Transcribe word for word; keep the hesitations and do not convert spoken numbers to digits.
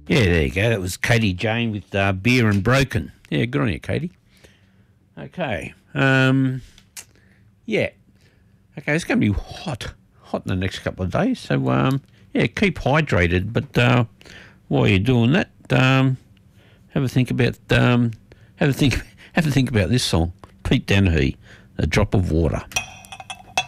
Yeah, there you go. That was Katie Jane with uh, Beer and Broken. Yeah, good on you, Katie. Okay. Um, yeah. Okay, it's going to be hot. Hot in the next couple of days. So, um, yeah, keep hydrated. But uh, while you're doing that, um, have a think about um, have a think have a think about this song. Pete Dennehy, A Drop of Water.